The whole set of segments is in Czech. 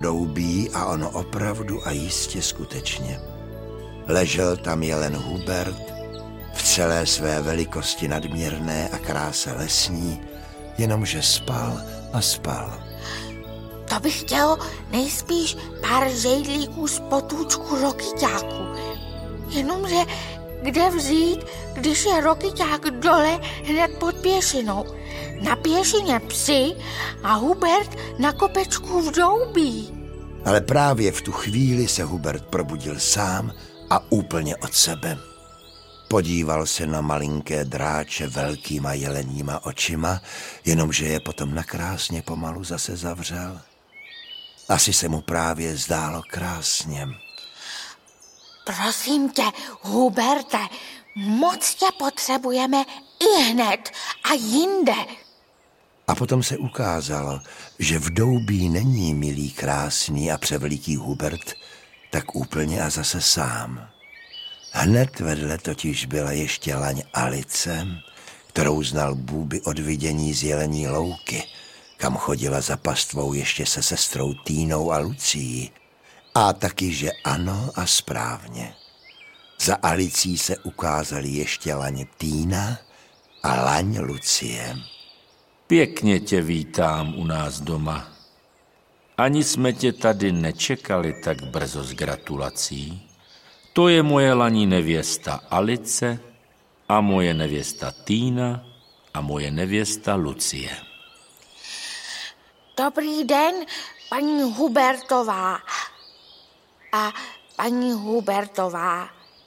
doubí a ono opravdu a jistě skutečně. Ležel tam jelen Hubert v celé své velikosti nadměrné a kráse lesní, jenomže spal a spal. To bych chtěl nejspíš pár žejdlíků z potůčku rokyťáku. Jenomže kde vzít, když je rokyťák dole hned pod pěšinou? Na pěšině psi a Hubert na kopečku v doubí. Ale právě v tu chvíli se Hubert probudil sám a úplně od sebe. Podíval se na malinké dráče velkýma jeleníma očima, jenomže je potom nakrásně pomalu zase zavřel. Asi se mu právě zdálo krásně. Prosím tě, Huberte, moc tě potřebujeme i hned a jinde. A potom se ukázalo, že v doubí není milý, krásný a převeliký Hubert tak úplně a zase sám. Hned vedle totiž byla ještě laň Alice, kterou znal Bůby od vidění z Jelení louky, kam chodila za pastvou ještě se sestrou Týnou a Lucií. A taky, že ano a správně. Za Alicí se ukázaly ještě laň Týna a laň Lucie. Pěkně tě vítám u nás doma. Ani jsme tě tady nečekali tak brzo s gratulací. To je moje laní nevěsta Alice a moje nevěsta Týna a moje nevěsta Lucie. Dobrý den, paní Hubertová. A paní Hubertová.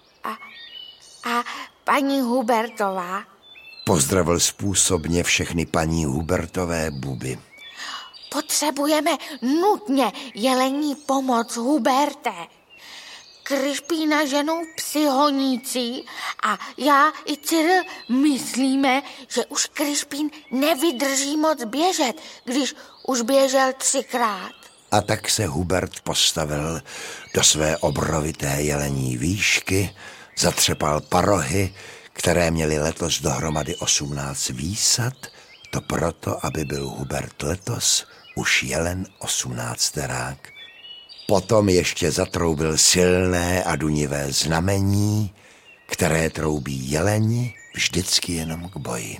A paní Hubertová. Pozdravil způsobně všechny paní Hubertové Buby. Potřebujeme nutně jelení pomoc, Huberte. Krišpína ženou psi honící a já i Cyril myslíme, že už Krišpín nevydrží moc běžet, když už běžel 3krát. A tak se Hubert postavil do své obrovité jelení výšky, zatřepal parohy, které měly letos dohromady 18 výsad, to proto, aby byl Hubert letos už jelen 18terák. Potom ještě zatroubil silné a dunivé znamení, které troubí jeleni vždycky jenom k boji.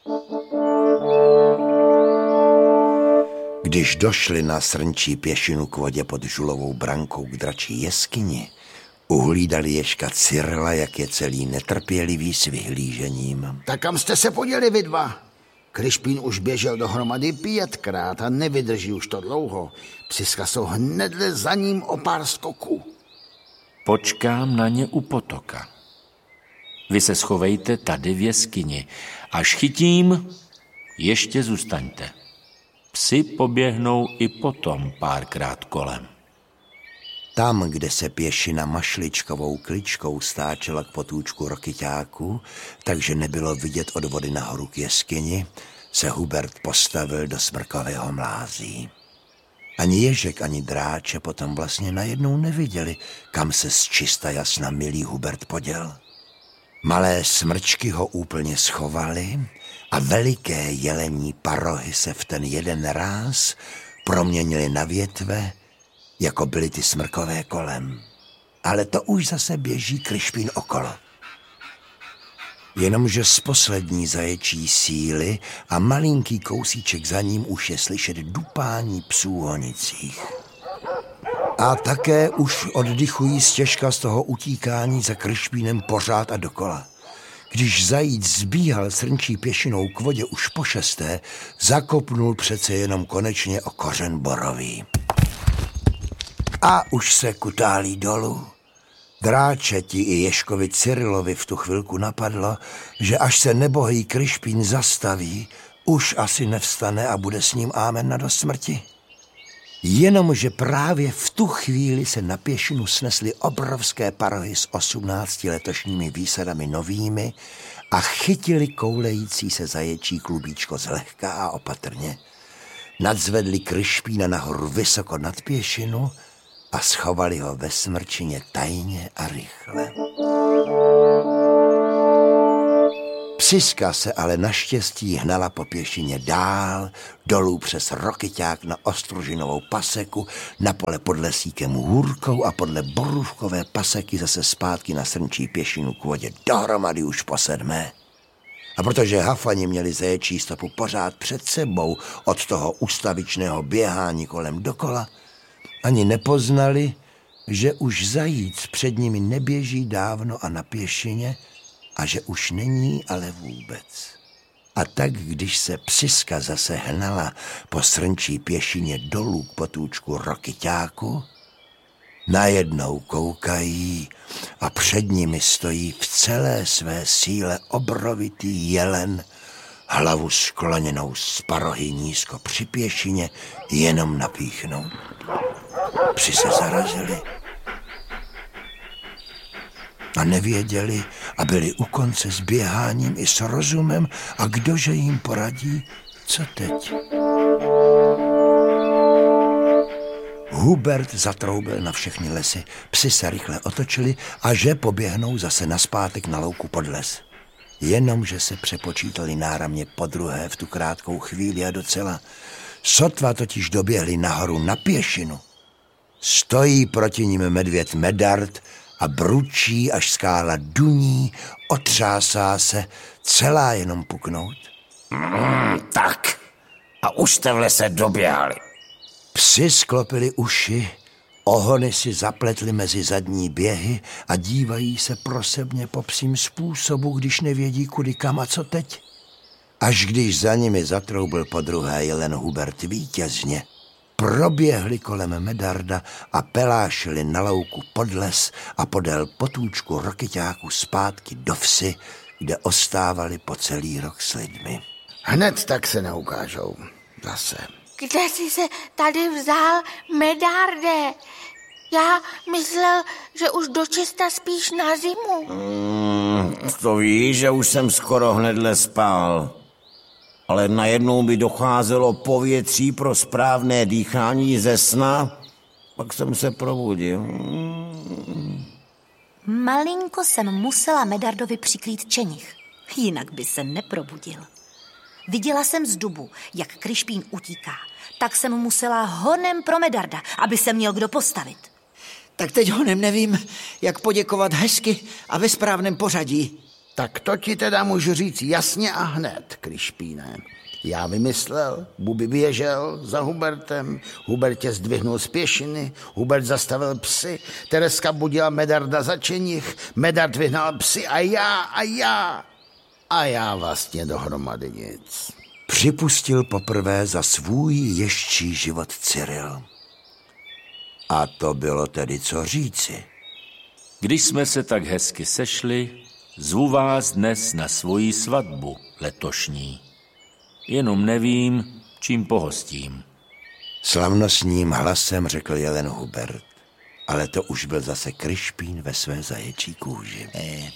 Když došli na srnčí pěšinu k vodě pod žulovou brankou k dračí jeskyni, uhlídali ježka Cyrila, jak je celý netrpělivý s vyhlížením. Tak kam jste se poděli vy dva? Krišpín už běžel dohromady 5krát a nevydrží už to dlouho. Psiska jsou hnedle za ním o pár skoků. Počkám na ně u potoka. Vy se schovejte tady v jeskyni. Až chytím, ještě zůstaňte. Psi poběhnou i potom párkrát kolem. Tam, kde se pěšina mašličkovou kličkou stáčela k potůčku rokyťáku, takže nebylo vidět od vody nahoru k jeskyni, se Hubert postavil do smrkového mlází. Ani ježek, ani dráče potom vlastně najednou neviděli, kam se z čista jasna milý Hubert poděl. Malé smrčky ho úplně schovaly a veliké jelení parohy se v ten jeden ráz proměnily na větve, jako byly ty smrkové kolem. Ale to už zase běží Krišpín okolo. Jenomže z poslední zaječí síly a malinký kousíček za ním už je slyšet dupání psů honicích. A také už oddychují stěžka z toho utíkání za Krišpínem pořád a dokola. Když zajíc zbíhal srnčí pěšinou k vodě už po 6., zakopnul přece jenom konečně o kořen borový. A už se kutálí dolů. Dráčeti i ježkovi Cyrilovi v tu chvilku napadlo, že až se nebohý Krišpín zastaví, už asi nevstane a bude s ním ámen na do smrti. Jenomže právě v tu chvíli se na pěšinu snesly obrovské parohy s 18 letošními výsadami novými a chytili koulející se zaječí klubíčko zlehka a opatrně. Nadzvedli Krišpína nahoru vysoko nad pěšinu a schovali ho ve smrčině tajně a rychle. Psiska se ale naštěstí hnala po pěšině dál, dolů přes Rokyťák na Ostružinovou paseku, na pole pod Lesíkem Hůrkou a podle Borůvkové paseky zase zpátky na Srnčí pěšinu k vodě, dohromady už po 7. A protože hafani měli zaječí stopu pořád před sebou od toho ustavičného běhání kolem dokola, ani nepoznali, že už zajíc před nimi neběží dávno a na pěšině a že už není ale vůbec. A tak, když se Psiska zase hnala po Srnčí pěšině dolů k potůčku Rokyťáku, najednou koukají a před nimi stojí v celé své síle obrovitý jelen, hlavu skloněnou z parohy nízko při pěšině, jenom napíchnout. Psi se zarazili a nevěděli a byli u konce s běháním i s rozumem a kdože jim poradí, co teď. Hubert zatroubil na všechny lesy, psi se rychle otočili a že poběhnou zase naspátek na louku pod les. Jenomže se přepočítali náramně podruhé v tu krátkou chvíli a docela. Sotva totiž doběhli nahoru na pěšinu. Stojí proti nim medvěd Medard a bručí, až skála duní, otřásá se, celá jenom puknout. Tak, a už jste v lese doběhali. Psi sklopili uši, ohony si zapletli mezi zadní běhy a dívají se prosebně po psím způsobu, když nevědí kudy kam a co teď. Až když za nimi zatroubil podruhé jelen Hubert vítězně, proběhli kolem Medarda a pelášili na louku pod les a podél potůčku Rokyťáku zpátky do vsi, kde ostávali po celý rok s lidmi. Hned tak se neukážou. Zase. Kde jsi se tady vzal, Medarde? Já myslel, že už dočista spíš na zimu. To víš, že už jsem skoro hnedle spal. Ale najednou mi docházelo povětří pro správné dýchání ze sna, pak jsem se probudil. Malinko jsem musela Medardovi přikrýt čenich, jinak by se neprobudil. Viděla jsem z dubu, jak Krišpín utíká, tak jsem musela honem pro Medarda, aby se měl kdo postavit. Tak teď honem nevím, jak poděkovat hezky a ve správném pořadí. Tak to ti teda můžu říct jasně a hned, Krišpíne. Já vymyslel, Buby běžel za Hubertem, Hubert tě zdvihnul z pěšiny, Hubert zastavil psy, Tereska budila Medarda za čenich, Medard vyhnal psy a já vlastně dohromady nic. Připustil poprvé za svůj ježčí život Cyril. A to bylo tedy co říci. Když jsme se tak hezky sešli, zvu vás dnes na svoji svatbu letošní. Jenom nevím, čím pohostím. Slavnostním hlasem řekl jelen Hubert, ale to už byl zase Krišpín ve své zaječí kůži.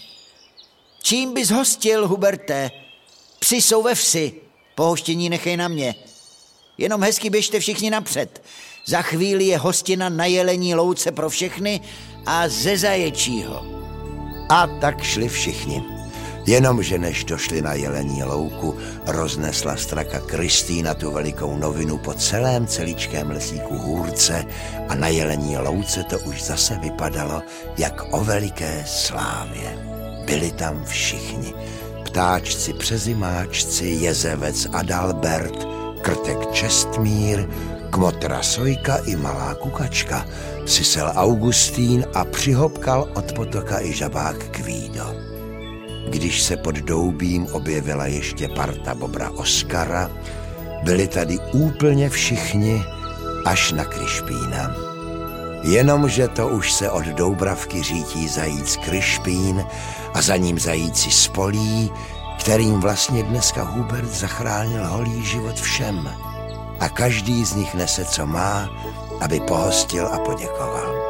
Čím bys hostil, Huberte? Psi jsou ve vsi, pohoštění nechej na mě. Jenom hezky běžte všichni napřed. Za chvíli je hostina na jelení louce pro všechny a ze zaječího. A tak šli všichni. Jenomže než došli na jelení louku, roznesla straka Kristýna tu velikou novinu po celém celíčkém Lesíku Hůrce a na jelení louce to už zase vypadalo jak o veliké slávě. Byli tam všichni. Ptáčci, přezimáčci, jezevec Adalbert, krtek Čestmír, kmotra Sojka i malá kukačka, sisel Augustín a přihopkal od potoka i žabák Kvído. Když se pod doubím objevila ještě parta bobra Oskara, byli tady úplně všichni až na Krišpína. Jenomže to už se od Doubravky řítí zajíc Krišpín a za ním zajíci Spolí, kterým vlastně dneska Hubert zachránil holý život všem. A každý z nich nese, co má, aby pohostil a poděkoval.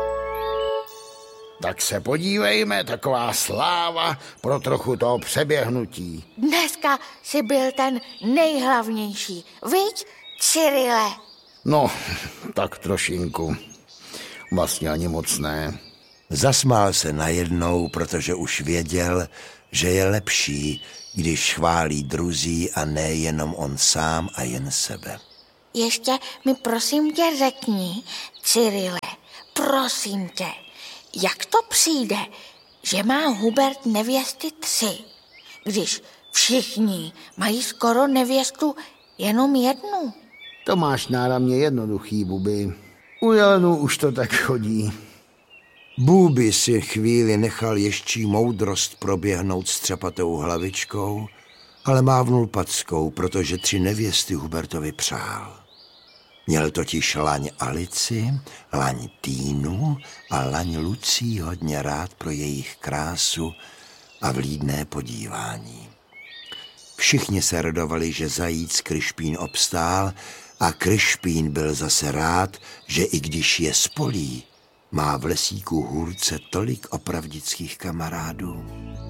Tak se podívejme, taková sláva pro trochu toho přeběhnutí. Dneska jsi byl ten nejhlavnější, viď, Cyrile? No, tak trošinku. Vlastně ani moc ne. Zasmál se najednou, protože už věděl, že je lepší, když chválí druzí a ne jenom on sám a jen sebe. Ještě mi prosím tě řekni, Cyrile, prosím tě, jak to přijde, že má Hubert nevěsty 3, když všichni mají skoro nevěstu jenom jednu? To máš náramně jednoduchý, Bubi. U jelenů už to tak chodí. Bůby si chvíli nechal ještě moudrost proběhnout střepatou hlavičkou, ale mávnul packou, protože 3 nevěsty Hubertovi přál. Měl totiž laň Alici, laň Týnu a laň Lucí hodně rád pro jejich krásu a vlídné podívání. Všichni se radovali, že zajíc Kryšpín obstál a Kryšpín byl zase rád, že i když je spolí, má v lesíku Hůrce tolik opravdických kamarádů.